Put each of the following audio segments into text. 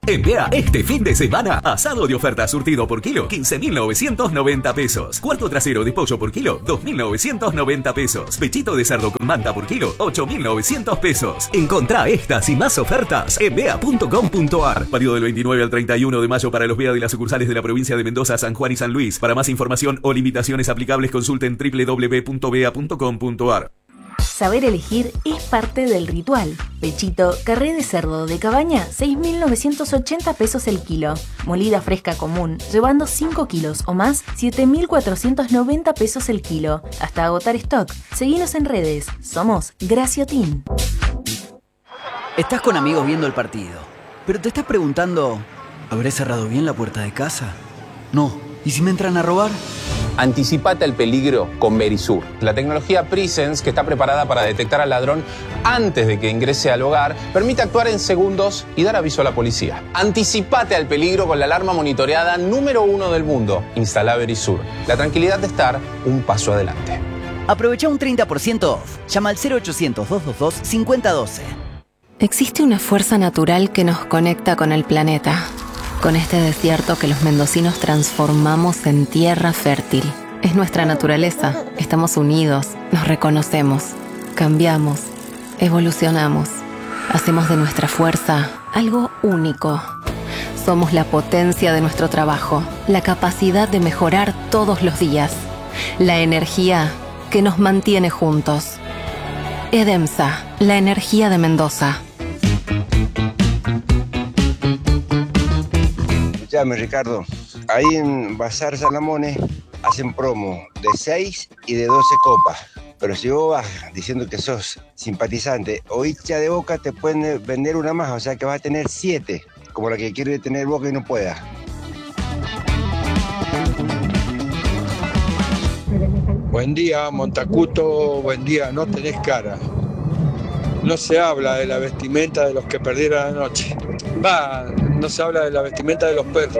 En Bea, este fin de semana, asado de oferta surtido por kilo, 15.990 pesos. Cuarto trasero de pollo por kilo, 2.990 pesos. Pechito de cerdo con manta por kilo, 8.900 pesos. Encontrá estas y más ofertas en bea.com.ar. Periodo del 29 al 31 de mayo para los Bea de las sucursales de la provincia de Mendoza, San Juan y San Luis. Para más información o limitaciones aplicables, consulten www.bea.com.ar. Saber elegir es parte del ritual. Pechito, carré de cerdo de cabaña, 6.980 pesos el kilo. Molida fresca común, llevando 5 kilos o más, 7.490 pesos el kilo. Hasta agotar stock. Seguinos en redes. Somos Graciotin. Estás con amigos viendo el partido, pero te estás preguntando, ¿habré cerrado bien la puerta de casa? No. ¿Y si me entran a robar? Anticipate al peligro con Verisur, la tecnología Presence que está preparada para detectar al ladrón antes de que ingrese al hogar, permite actuar en segundos y dar aviso a la policía. Anticipate al peligro con la alarma monitoreada número 1 del mundo. Instala Verisur. La tranquilidad de estar un paso adelante. Aprovecha un 30% off. Llama al 0800-222-5012. Existe una fuerza natural que nos conecta con el planeta. Con este desierto que los mendocinos transformamos en tierra fértil. Es nuestra naturaleza. Estamos unidos, nos reconocemos, cambiamos, evolucionamos. Hacemos de nuestra fuerza algo único. Somos la potencia de nuestro trabajo, la capacidad de mejorar todos los días, la energía que nos mantiene juntos. EDEMSA, la energía de Mendoza. Escuchame, Ricardo, ahí en Bazar Salamones hacen promo de 6 y de 12 copas. Pero si vos vas diciendo que sos simpatizante o hincha de Boca, te pueden vender una más, o sea que vas a tener 7, como la que quiere tener Boca y no pueda. Buen día, Montacuto, buen día, no tenés cara. No se habla de la vestimenta de los que perdieron anoche. No se habla de la vestimenta de los perros.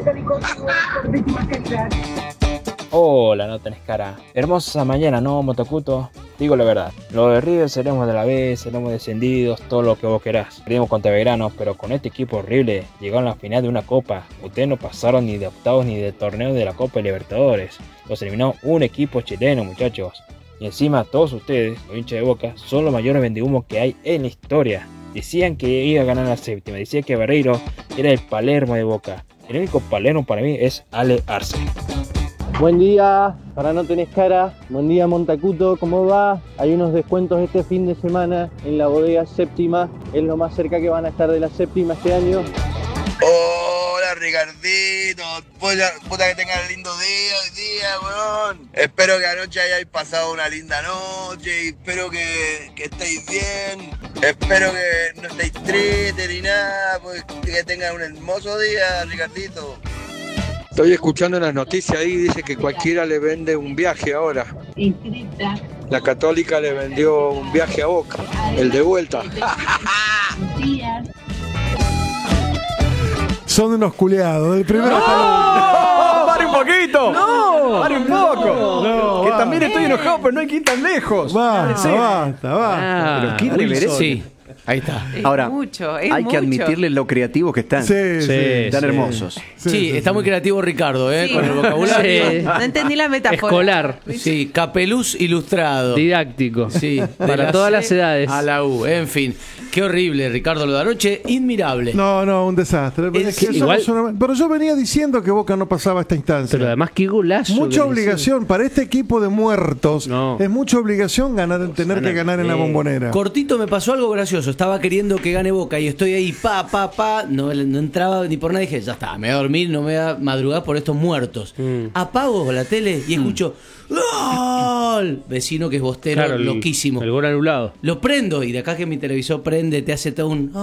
Hola, no tenés cara. Hermosa mañana, ¿no, Montacuto? Digo la verdad. Lo de River seremos de la B, seremos descendidos, todo lo que vos querás. Perdimos contra Belgrano, pero con este equipo horrible llegaron a la final de una copa. Ustedes no pasaron ni de octavos ni de torneo de la Copa Libertadores. Los eliminó un equipo chileno, muchachos. Y encima todos ustedes, los hinchas de Boca, son los mayores vendehumos que hay en la historia. Decían que iba a ganar la séptima, decían que Barreiro era el Palermo de Boca. El único Palermo para mí es Ale Arce. Buen día, para no tenés cara. Buen día, Montacuto, ¿cómo va? Hay unos descuentos este fin de semana en la bodega séptima. Es lo más cerca que van a estar de la séptima este año. Hola, Ricardito. Puta que tengan un lindo día hoy día, weón. Espero que anoche hayáis pasado una linda noche y espero que estéis bien. Espero que no estéis tristes ni nada, pues que tengan un hermoso día, Ricardito. Estoy escuchando en las noticias ahí, dice que cualquiera le vende un viaje ahora. La Católica le vendió un viaje a Boca, el de vuelta. Son unos culeados, del primero hasta el último. ¡Pare un poquito! ¡No! ¡Pare un poco! No, que también estoy enojado, pero no hay que ir tan lejos. Basta. Pero ¿qué reverenda? Sí. Ahí está. Ahora, hay que admitirle lo creativos que están. Sí. Están hermosos. Sí, está muy creativo Ricardo, con el vocabulario. No entendí la metáfora. Escolar. Sí, capeluz ilustrado. Didáctico. Sí. Para todas las edades. A la U, en fin. Qué horrible, Ricardo, lo de anoche, admirable. No, un desastre. Pero yo venía diciendo que Boca no pasaba esta instancia. Pero además, qué golazo. Mucha obligación para este equipo de muertos. Es mucha obligación tener que ganar en la Bombonera. Cortito, me pasó algo gracioso. Estaba queriendo que gane Boca y estoy ahí, no entraba ni por nada. Dije, ya está, me voy a dormir, no me voy a madrugar por estos muertos. Apago la tele y escucho ¡gol! Vecino que es bostero, claro, loquísimo. El gol anulado. Lo prendo y de acá que mi televisor prende, te hace todo un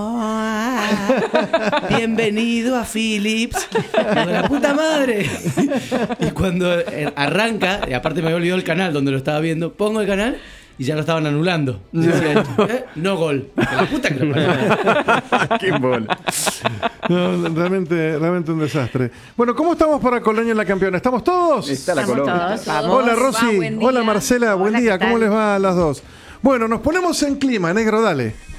bienvenido a Philips. De la puta madre. Y cuando arranca, y aparte me había olvidado el canal donde lo estaba viendo, pongo el canal y ya lo estaban anulando. Decían, no gol. Que la puta que lo parió. Qué bola. No, realmente un desastre. Bueno, ¿cómo estamos para Colonia en la campeona? ¿Estamos todos? Está la Colonia. Hola, Rosy. Hola, Marcela. Buen día. ¿Cómo les va a las dos? Bueno, nos ponemos en clima, negro, dale.